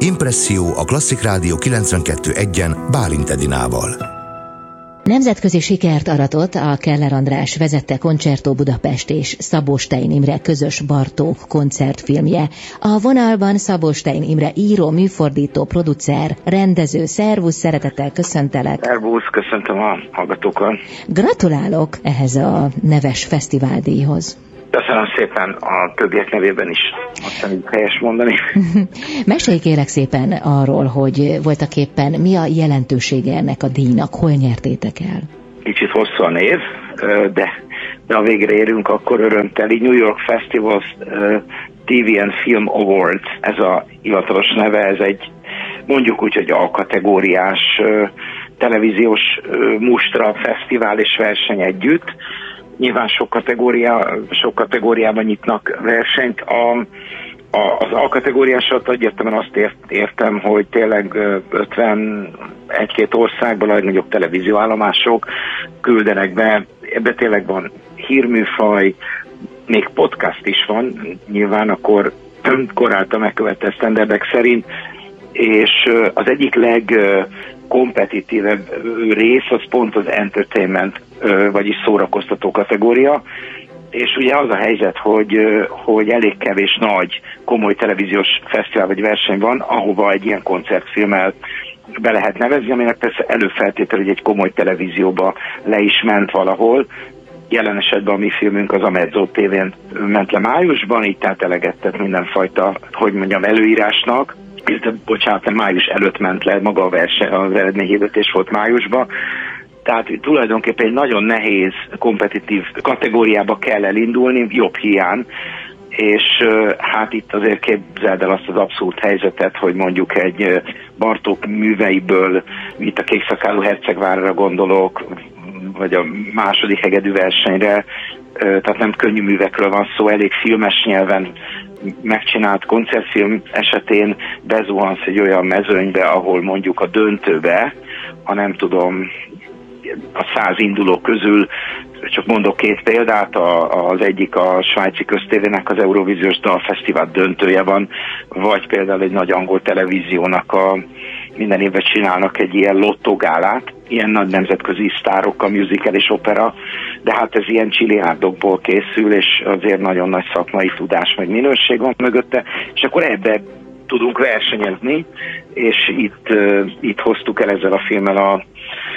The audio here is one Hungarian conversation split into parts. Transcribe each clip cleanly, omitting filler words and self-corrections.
Impresszió a Klasszik Rádió 92.1-en Bálint Edinával. Nemzetközi sikert aratott a Keller András vezette Concerto Budapest és Szabó Stein Imre közös Bartók koncertfilmje. A vonalban Szabó Stein Imre író, műfordító, producer, rendező. Szervusz, szeretettel köszöntelek. Szervusz, köszöntöm a hallgatókat. Gratulálok ehhez a neves fesztiváldíjhoz. Köszönöm szépen, a többiek nevében is, azt nem helyes mondani. Mesélj kérek szépen arról, hogy voltaképpen mi a jelentősége ennek a díjnak, hol nyertétek el? Kicsit hosszú a név, de a végre érünk, akkor örömteli. New York Festivals TV and Film Awards, ez a hivatalos neve, ez egy mondjuk úgy, hogy A-kategóriás televíziós mustra, fesztivál és verseny együtt. Nyilván sok kategóriában nyitnak versenyt. Az A-kategóriásat egyértelműen azt értem, hogy tényleg 51-2 országban a legnagyobb televízióállomások küldenek be. Ebbe tényleg van hírműfaj, még podcast is van, nyilván akkor koráltal megkövetett sztenderdek szerint, és az egyik legkompetitívebb rész az pont az entertainment, vagyis szórakoztató kategória, és ugye az a helyzet, hogy elég kevés nagy, komoly televíziós fesztivál vagy verseny van, ahova egy ilyen koncertfilmmel be lehet nevezni, aminek persze előfeltétel, hogy egy komoly televízióba le is ment valahol. Jelen esetben a mi filmünk az a Mezzo TV-n ment le májusban, így tehát eleget tett mindenfajta, előírásnak. Bocsánat, május előtt ment le, maga a verseny, az eredményhirdetés volt májusban. Tehát tulajdonképpen egy nagyon nehéz, kompetitív kategóriába kell elindulni, jobb hiány, és hát itt azért képzeld el azt az abszurd helyzetet, hogy mondjuk egy Bartók műveiből, itt a Kékszakálú Hercegvárra gondolok, vagy a második hegedű versenyre, tehát nem könnyű művekről van szó, elég filmes nyelven megcsinált koncertfilm esetén bezuhansz egy olyan mezőnybe, ahol mondjuk a döntőbe, ha nem tudom, a 100 induló közül, csak mondok 2 példát, az egyik a svájci köztévének az Eurovíziós Dalfesztivál döntője van, vagy például egy nagy angol televíziónak minden évben csinálnak egy ilyen lottogálát, ilyen nagy nemzetközi sztárokkal, musical és opera, de hát ez ilyen csiliárdokból készül, és azért nagyon nagy szakmai tudás, meg minőség van mögötte, és akkor ebbe tudunk versenyezni, és itt hoztuk el ezzel a filmmel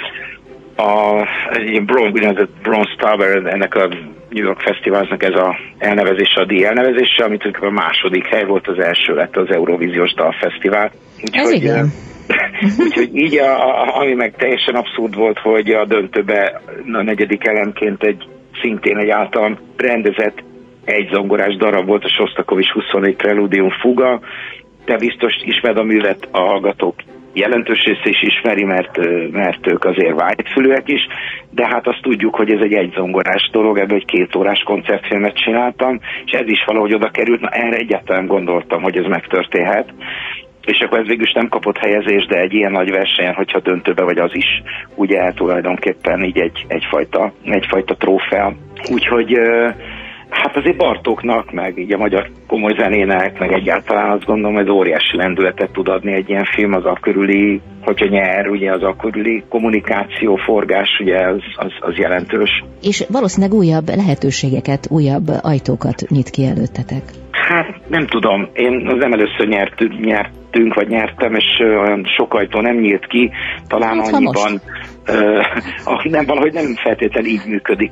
egy Bronze Tower, ennek a New York Fesztiválnak ez a elnevezése, a díj elnevezése, amit a második hely volt, az első lett az Eurovíziós Dalfesztivál. Ez igen. Úgyhogy így, ami meg teljesen abszurd volt, hogy a döntőbe a 4. elemként szintén egy általam rendezett egyzongorás darab volt, a Sostakovich 24 Preludium Fuga. Te biztos ismered a művet, a hallgatók jelentős része is ismeri, mert ők azért vágyfülőek is, de hát azt tudjuk, hogy ez egy egyzongorás dolog, ebből egy 2 órás koncertfilmet csináltam, és ez is valahogy oda került, na erre egyáltalán gondoltam, hogy ez megtörténhet, és akkor ez végül is nem kapott helyezést, de egy ilyen nagy versenyen, hogyha döntőbe vagy, az is ugye tulajdonképpen így egyfajta trófea. Úgyhogy hát azért Bartóknak, meg így a magyar komoly zenének, meg egyáltalán azt gondolom, hogy óriási lendületet tud adni egy ilyen film az akkörüli, hogyha nyer, ugye az akkörüli kommunikáció, forgás, ugye az jelentős. És valószínűleg újabb lehetőségeket, újabb ajtókat nyit ki előttetek. Hát nem tudom, én nem először nyertünk, vagy nyertem, és olyan sok ajtó nem nyílt ki, talán hát, annyiban, nem, valahogy nem feltétlenül így működik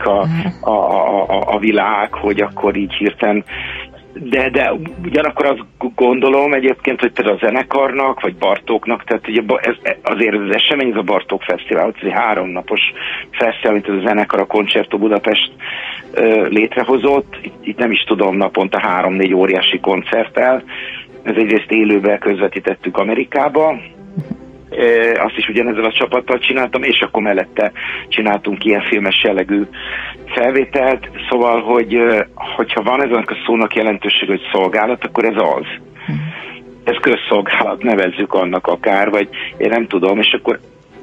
a világ, hogy akkor így hirtelen, de ugyanakkor azt gondolom egyébként, hogy például a zenekarnak, vagy Bartóknak, tehát ugye azért az esemény, ez a Bartók Fesztivál, ez egy 3 napos fesztivál, amit a zenekar, a Concerto Budapest létrehozott, itt nem is tudom, naponta 3-4 óriási koncerttel, ez egyrészt élőben közvetítettük Amerikába, azt is ugyanezzel a csapattal csináltam, és akkor mellette csináltunk ilyen filmes jellegű felvételt, szóval, hogyha van ezen a szónak jelentőség, hogy szolgálat, akkor ez az. Ez közszolgálat, nevezzük annak akár, vagy én nem tudom, és akkor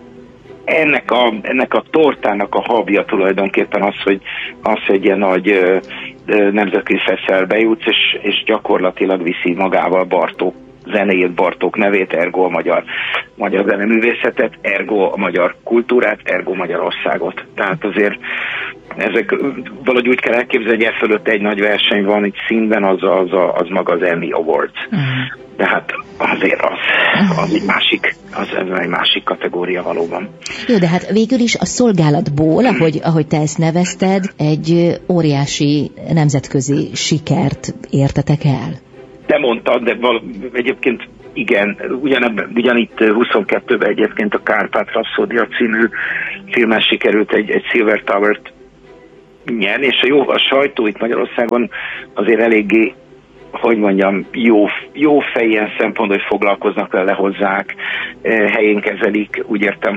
ennek a tortának a habja tulajdonképpen az, hogy egy ilyen nagy nemzetközi fesztiválba bejutsz, és gyakorlatilag viszi magával Bartók zenéjét, Bartók nevét, ergo a magyar zeneművészetet, ergo a magyar kultúrát, ergo Magyarországot. Tehát azért ezek valahogy úgy kell elképzelni, hogy fölött egy nagy verseny van, itt színben az maga az Emmy Awards. De hát azért az egy másik kategória valóban. Jó, de hát végül is a szolgálatból, ahogy te ezt nevezted, egy óriási nemzetközi sikert értetek el. Te mondtad, de egyébként igen, ugyanitt 22-ben egyébként a Kárpát Rapszódia című filmmel sikerült egy Silver Tower-t nyerni, és a sajtó itt Magyarországon azért eléggé, hogy mondjam, jó fej ilyen szempontból, hogy foglalkoznak vele, hozzák, helyén kezelik, úgy értem,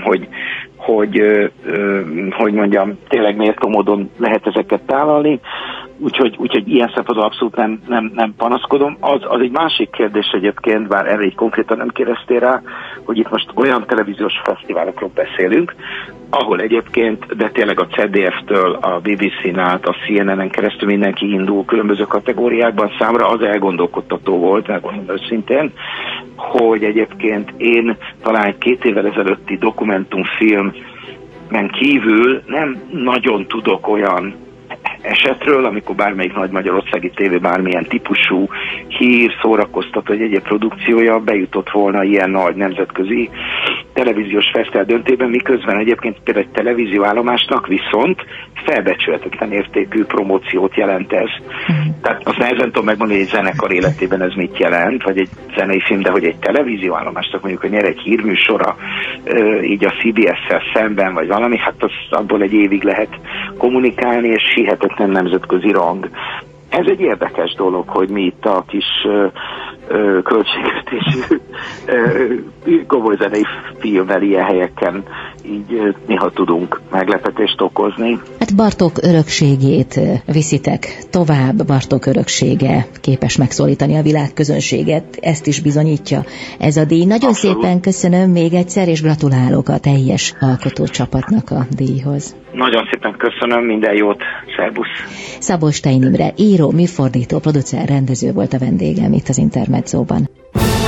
hogy mondjam, tényleg méltó módon lehet ezeket tálalni, úgyhogy ilyen szempontból abszolút nem panaszkodom. Az egy másik kérdés egyébként, bár erre így konkrétan nem kérdeztél rá, hogy itt most olyan televíziós fesztiválokról beszélünk, ahol egyébként, de tényleg a CDF-től, a BBC-n át, a CNN-en keresztül mindenki indul különböző kategóriákban. Számra az elgondolkodtató volt, megmondom őszintén, hogy egyébként én talán 2 évvel ezelőtti dokumentumfilmen kívül nem nagyon tudok olyan esetről, amikor bármelyik nagy magyarországi tévé bármilyen típusú hír, szórakoztató vagy egyéb produkciója bejutott volna ilyen nagy nemzetközi televíziós fesztivál döntében, miközben egyébként például egy televízióállomásnak viszont felbecsülhetetlen értékű promóciót jelent ez. Tehát azt nehezen tudom megmondani, hogy egy zenekar életében ez mit jelent, vagy egy zenei film, de hogy egy televízióállomásnak mondjuk, hogy nyer egy hírműsora így a CBS-szel szemben, vagy valami, hát abból egy évig lehet kommunikálni, és hihetetlen nemzetközi rang. Ez egy érdekes dolog, hogy mi itt a kis költségvetésű komoly zenei filmmel ilyen helyeken így néha tudunk meglepetést okozni. Hát Bartók örökségét viszitek tovább, Bartók öröksége képes megszólítani a világ közönséget, ezt is bizonyítja ez a díj. Nagyon Abszolút. Szépen köszönöm még egyszer, és gratulálok a teljes alkotócsapatnak a díjhoz. Nagyon szépen köszönöm, minden jót, szervusz! Szabó Stein Imre, író, műfordító, producer, rendező volt a vendégem itt az Intermedzóban.